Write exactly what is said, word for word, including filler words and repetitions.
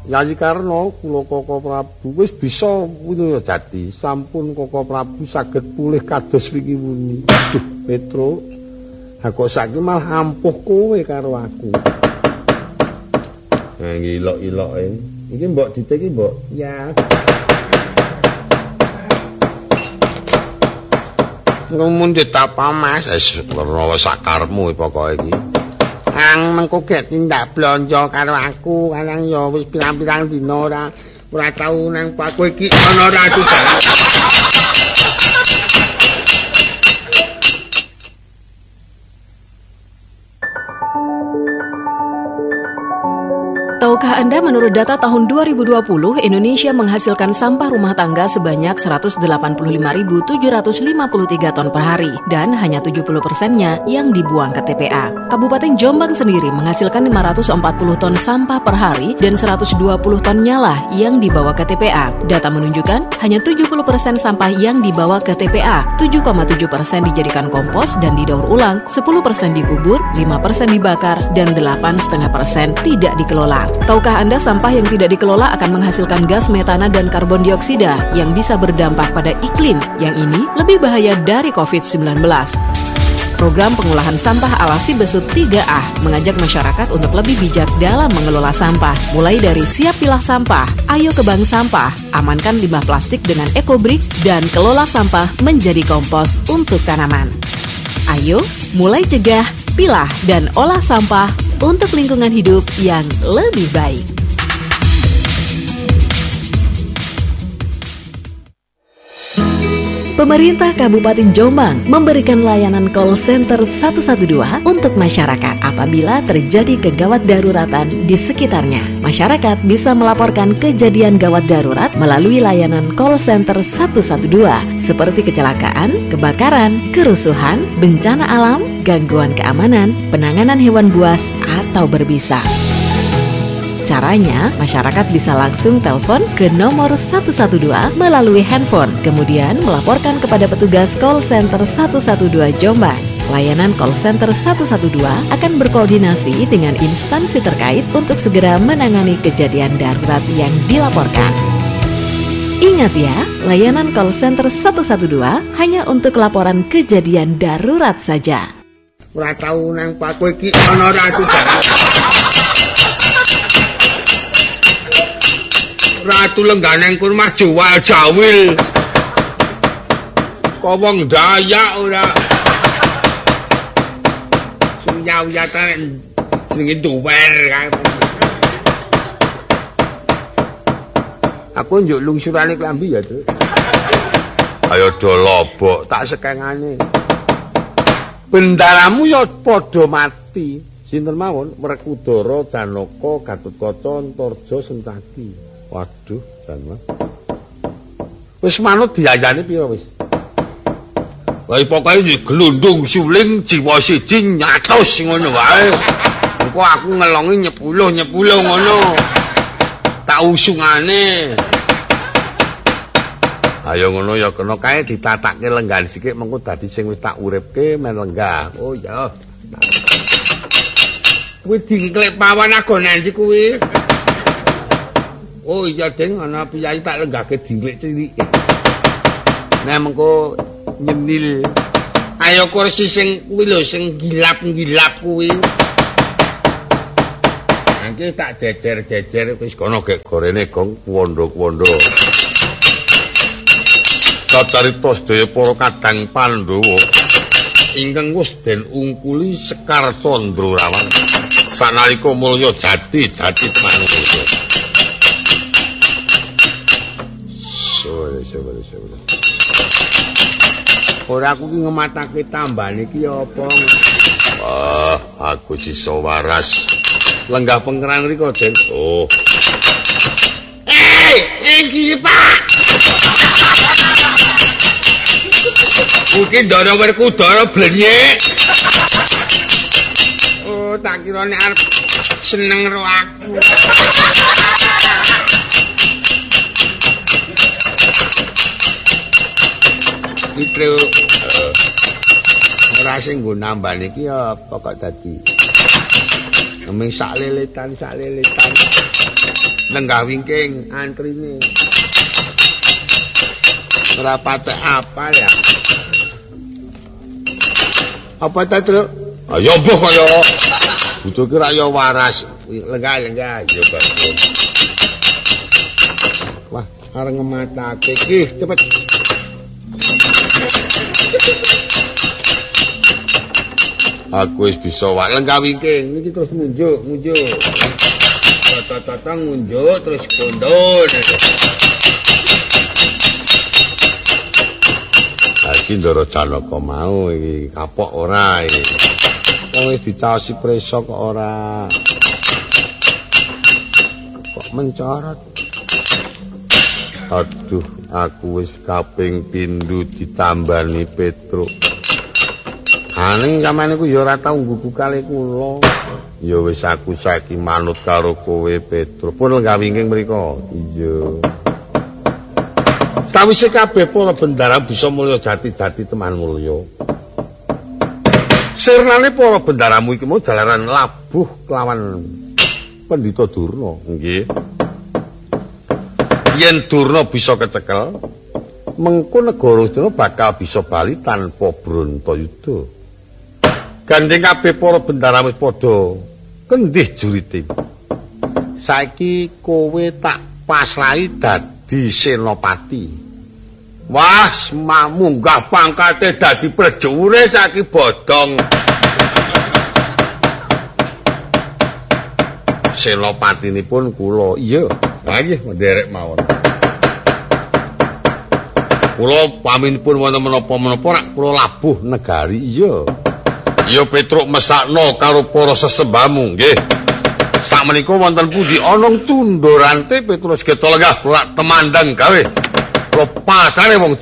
Yayi Karna, kula Koko Prabu wis bisa punya dadi. Sampun Koko Prabu saged pulih kados wingi muni. Duh, Petro. Ha kok saiki malah ampuh kowe karo aku. Nah, ilok-iloke. Iki mbok dite iki, Mbok. Ya. Ngumun ditapa Mas, wis ora sakarmu pokoke iki. Ang mengko gek tindak blonjo karo aku, kadang ya wis pirang-pirang dina ora ora tau nang kowe iki ana ora aku. Tahukah Anda menurut data tahun dua ribu dua puluh, Indonesia menghasilkan sampah rumah tangga sebanyak seratus delapan puluh lima ribu tujuh ratus lima puluh tiga ton per hari dan hanya tujuh puluh persennya yang dibuang ke T P A. Kabupaten Jombang sendiri menghasilkan lima ratus empat puluh ton sampah per hari dan seratus dua puluh tonnya lah yang dibawa ke T P A. Data menunjukkan hanya tujuh puluh persen sampah yang dibawa ke T P A, tujuh koma tujuh persen dijadikan kompos dan didaur ulang, sepuluh persen dikubur, lima persen dibakar, dan delapan koma lima persen tidak dikelola. Tahukah Anda sampah yang tidak dikelola akan menghasilkan gas metana dan karbon dioksida yang bisa berdampak pada iklim yang ini lebih bahaya dari covid sembilan belas. Program pengolahan sampah Alasi Besut tiga A mengajak masyarakat untuk lebih bijak dalam mengelola sampah. Mulai dari siap pilah sampah, ayo ke bank sampah, amankan limbah plastik dengan EcoBrick, dan kelola sampah menjadi kompos untuk tanaman. Ayo, mulai cegah, pilah, dan olah sampah untuk lingkungan hidup yang lebih baik. Pemerintah Kabupaten Jombang memberikan layanan call center satu satu dua untuk masyarakat apabila terjadi kegawat daruratan di sekitarnya. Masyarakat bisa melaporkan kejadian gawat darurat melalui layanan call center satu satu dua seperti kecelakaan, kebakaran, kerusuhan, bencana alam, gangguan keamanan, penanganan hewan buas, atau berbisa. Caranya, masyarakat bisa langsung telepon ke nomor satu satu dua melalui handphone, kemudian melaporkan kepada petugas call center satu satu dua Jombang. Layanan call center satu satu dua akan berkoordinasi dengan instansi terkait untuk segera menangani kejadian darurat yang dilaporkan. Ingat ya, layanan call center satu satu dua hanya untuk laporan kejadian darurat saja. Ora tau nang kowe iki ana ora aku. Ratu lenggane ku rumah jual jawil. Kok wong Dayak ora. Suyau-yatan jenenge duwer kan. Aku njuk lungsurane klambi ya, Tru. Ayo do lobok tak sekengane. Bendaramu ya padha mati. Sinten mawon Werkudara, Janaka, Gatotkaca, Antarja, Sentaki. Waduh, Janma. Wis manut biayane pira wis? Wae pokoke glundung suling jiwa siji nyatus ngono wae. Engko aku ngelongi nyepuluh nyepuluh ngono. Tak usungane. Ayo ngono ya kena kae ditatake lenggan sithik mengko dadi sing wis tak uripke men lenggah. Oh ya. Kuwi dingklek pawan agonan iki kuwi. Oh iya Deng, ana piyai tak lenggahke dingklek cilik. Nah mengko nyenil. Ayo kursi sing kuwi lho sing gilap-gilap kuwi. Nangke tak jejer-jejer wis kono gek gorene gong kuwondo-kuwondo. Kacarita sedaya para kadang Pandhawa ingkang wis den ungkuli Sekar Candrarawan sanalika mulya jati jati manungsa. Sore sore sore. Ora aku ki ngematake tambane iki apa? Wah, aku sisa waras. Lenggah pengeran riko, Den. Oh. Eh, iki Pak. Mungkin Ndara Werkudara blenyek. Oh, tak kirane arep seneng karo aku. Iki Ora sing nggo nambah iki apa kok dadi. Ming sak leletan sak leletan. Lenggah wingking antrine. Ora patek apa ya. Apa ta, Truk? Ayo mbah kaya butuh kira ya waras. Lenggah-lenggah ya bagus. Wah, areng ngematake iki, cepet. Aku wis bisa wae lenggah wingking iki terus munjuk, munjuk. Tata-tata munjuk terus kondon. Iki Ndara Janaka mau iki kapok ora iki. Wong wis dicaosi presa kok ora. Kok mencorot. Aduh, aku wis kaping pindho ditambani Petruk. Aning sampeyan iku ya ora tau nggugu kali kula. Ya wis aku saiki manut karo kowe Petruk. Pun lenggah wingking mriko. Iya. Sawise kabeh para bendara bisa mulya jati-jati teman mulya. Sirnane para bendaramu iki mau jalaran labuh kelawan Pendhita Durna, nggih. Yen Durna bisa kecekel, mengko negara Durna bakal bisa bali tanpa Brontoyuda. Gandeng kabeh para bendara wis padha kendhih jurite. Saiki kowe tak pasrahi dadi senopati. Wah, munggah pangkate dadi prejure saiki bodong. Senopatinipun kula. Iya, nggih nderek mawon. Kula paminipun wonten menapa-menapa rak kula labuh negari. Iya. Ya Petruk mesakno karo para sesembahmu, nggih. Sakmenika wonten pundi ana tundurante Petrus Geta lenggah kula temandang gawe. Kula padane wong